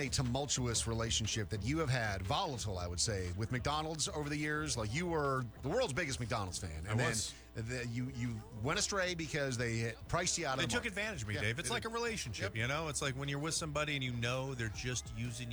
a tumultuous relationship that you have had, volatile, I would say, with McDonald's over the years? Like, you were the world's biggest McDonald's fan. And I was. you went astray because they priced you out of They the took market. advantage of me, Yeah, Dave. It's they like did. a relationship, Yep. It's like when you're with somebody and they're just using